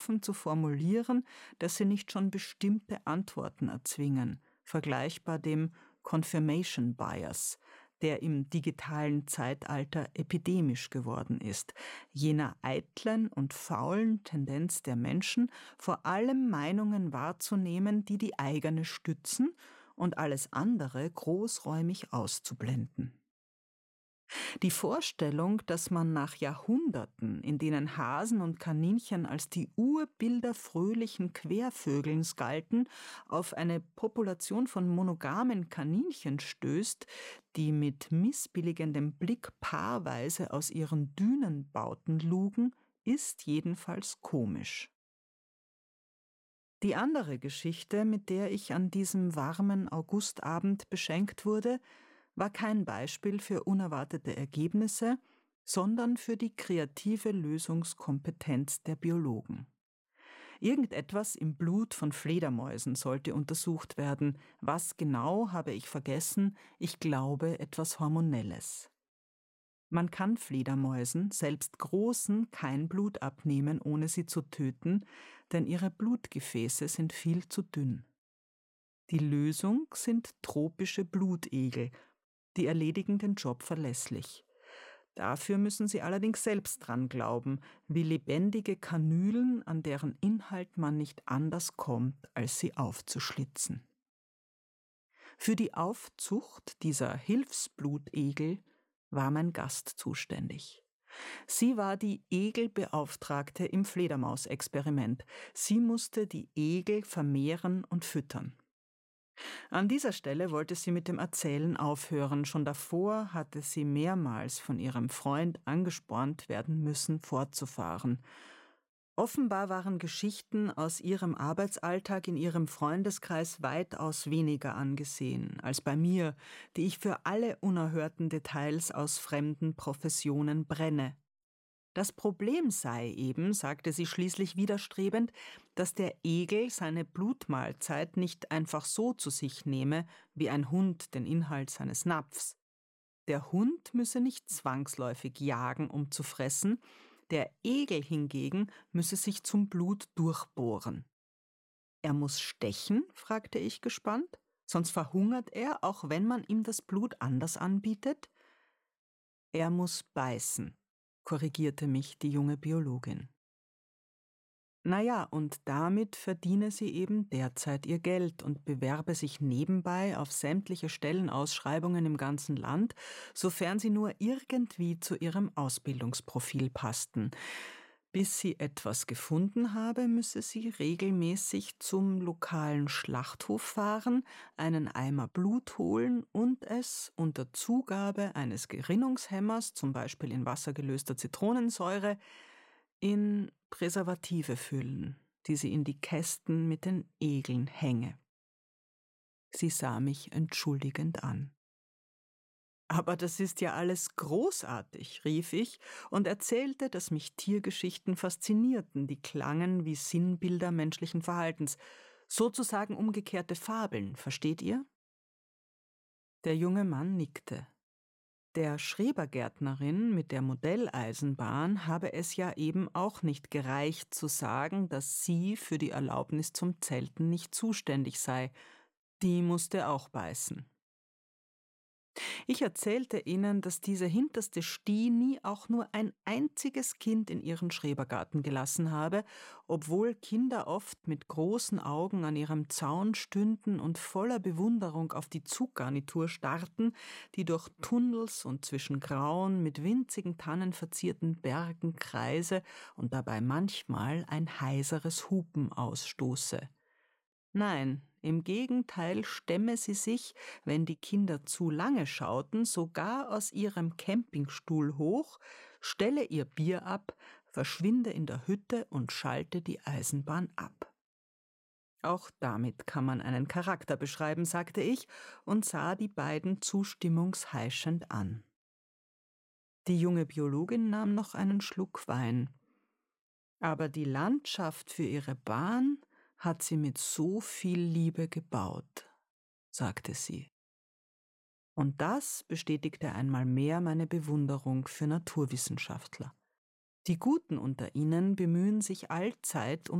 zu formulieren, dass sie nicht schon bestimmte Antworten erzwingen, vergleichbar dem Confirmation Bias, der im digitalen Zeitalter epidemisch geworden ist, jener eitlen und faulen Tendenz der Menschen, vor allem Meinungen wahrzunehmen, die die eigene stützen und alles andere großräumig auszublenden. Die Vorstellung, dass man nach Jahrhunderten, in denen Hasen und Kaninchen als die Urbilder fröhlichen Quervögelns galten, auf eine Population von monogamen Kaninchen stößt, die mit missbilligendem Blick paarweise aus ihren Dünenbauten lugen, ist jedenfalls komisch. Die andere Geschichte, mit der ich an diesem warmen Augustabend beschenkt wurde, war kein Beispiel für unerwartete Ergebnisse, sondern für die kreative Lösungskompetenz der Biologen. Irgendetwas im Blut von Fledermäusen sollte untersucht werden. Was genau, habe ich vergessen, ich glaube etwas Hormonelles. Man kann Fledermäusen, selbst großen, kein Blut abnehmen, ohne sie zu töten, denn ihre Blutgefäße sind viel zu dünn. Die Lösung sind tropische Blutegel, die erledigen den Job verlässlich. Dafür müssen sie allerdings selbst dran glauben, wie lebendige Kanülen, an deren Inhalt man nicht anders kommt, als sie aufzuschlitzen. Für die Aufzucht dieser Hilfsblutegel war mein Gast zuständig. Sie war die Egelbeauftragte im Fledermausexperiment. Sie musste die Egel vermehren und füttern. An dieser Stelle wollte sie mit dem Erzählen aufhören. Schon davor hatte sie mehrmals von ihrem Freund angespornt werden müssen, fortzufahren. Offenbar waren Geschichten aus ihrem Arbeitsalltag in ihrem Freundeskreis weitaus weniger angesehen als bei mir, die ich für alle unerhörten Details aus fremden Professionen brenne. Das Problem sei eben, sagte sie schließlich widerstrebend, dass der Egel seine Blutmahlzeit nicht einfach so zu sich nehme, wie ein Hund den Inhalt seines Napfs. Der Hund müsse nicht zwangsläufig jagen, um zu fressen, der Egel hingegen müsse sich zum Blut durchbohren. Er muss stechen? Fragte ich gespannt. Sonst verhungert er, auch wenn man ihm das Blut anders anbietet? Er muss beißen, korrigierte mich die junge Biologin. Naja, und damit verdiene sie eben derzeit ihr Geld und bewerbe sich nebenbei auf sämtliche Stellenausschreibungen im ganzen Land, sofern sie nur irgendwie zu ihrem Ausbildungsprofil passten. Bis sie etwas gefunden habe, müsse sie regelmäßig zum lokalen Schlachthof fahren, einen Eimer Blut holen und es unter Zugabe eines Gerinnungshemmers, zum Beispiel in wassergelöster Zitronensäure, in Präservative füllen, die sie in die Kästen mit den Egeln hänge. Sie sah mich entschuldigend an. »Aber das ist ja alles großartig«, rief ich und erzählte, dass mich Tiergeschichten faszinierten, die klangen wie Sinnbilder menschlichen Verhaltens, sozusagen umgekehrte Fabeln, versteht ihr? Der junge Mann nickte. Der Schrebergärtnerin mit der Modelleisenbahn habe es ja eben auch nicht gereicht zu sagen, dass sie für die Erlaubnis zum Zelten nicht zuständig sei. Die musste auch beißen. Ich erzählte ihnen, dass diese hinterste Stie nie auch nur ein einziges Kind in ihren Schrebergarten gelassen habe, obwohl Kinder oft mit großen Augen an ihrem Zaun stünden und voller Bewunderung auf die Zuggarnitur starrten, die durch Tunnels und zwischen grauen, mit winzigen Tannen verzierten Bergen kreise und dabei manchmal ein heiseres Hupen ausstoße. Nein, im Gegenteil stemme sie sich, wenn die Kinder zu lange schauten, sogar aus ihrem Campingstuhl hoch, stelle ihr Bier ab, verschwinde in der Hütte und schalte die Eisenbahn ab. Auch damit kann man einen Charakter beschreiben, sagte ich und sah die beiden zustimmungsheischend an. Die junge Biologin nahm noch einen Schluck Wein. Aber die Landschaft für ihre Bahn hat sie mit so viel Liebe gebaut, sagte sie. Und das bestätigte einmal mehr meine Bewunderung für Naturwissenschaftler. Die Guten unter ihnen bemühen sich allzeit